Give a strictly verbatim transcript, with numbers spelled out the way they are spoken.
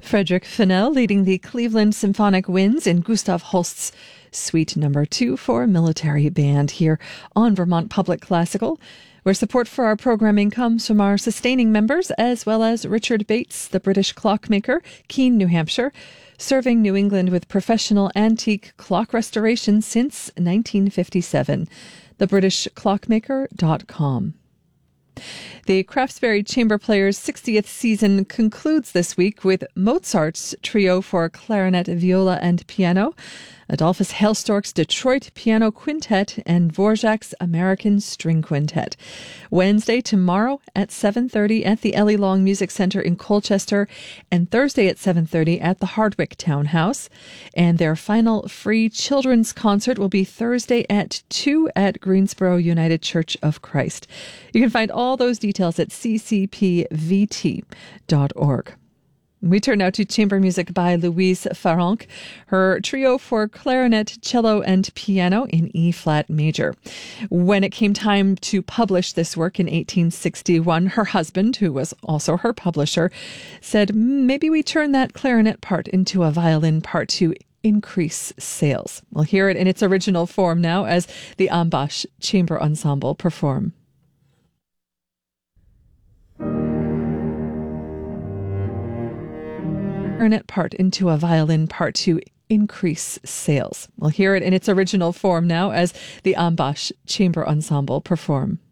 Frederick Fennell leading the Cleveland Symphonic Winds in Gustav Holst's Suite Number Two for Military Band here on Vermont Public Classical, where support for our programming comes from our sustaining members, as well as Richard Bates, the British clockmaker, Keene, New Hampshire, serving New England with professional antique clock restoration since nineteen fifty-seven. the british clockmaker dot com. The Craftsbury Chamber Players' sixtieth season concludes this week with Mozart's Trio for Clarinet, Viola and Piano, Adolphus Hailstork's Detroit Piano Quintet, and Dvorak's American String Quintet. Wednesday, tomorrow at seven thirty at the Ellie Long Music Center in Colchester, and Thursday at seven thirty at the Hardwick Townhouse. And their final free children's concert will be Thursday at two at Greensboro United Church of Christ. You can find all those details at c c p v t dot org. We turn now to chamber music by Louise Farrenc, her trio for clarinet, cello, and piano in E-flat major. When it came time to publish this work in eighteen sixty-one, her husband, who was also her publisher, said, maybe we turn that clarinet part into a violin part to increase sales. We'll hear it in its original form now as the Ambash Chamber Ensemble perform. Clarinet part into a violin part to increase sales. We'll hear it in its original form now as the Ambash Chamber Ensemble perform.